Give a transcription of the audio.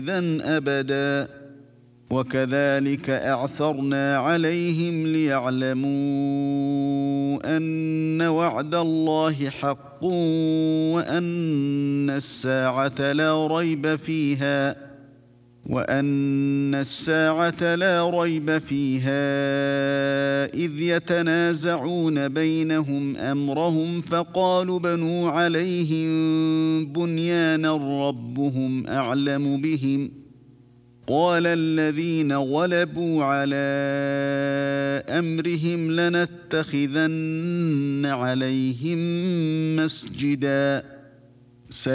متخذا أبدا وكذلك أعثرنا عليهم ليعلموا أن وعد الله حق وأن الساعة لا ريب فيها إذ يتنازعون بينهم أمرهم فقالوا بنوا عليهم بنيانا ربهم أعلم بهم قال الذين غلبوا على أمرهم لنتخذن عليهم مسجدا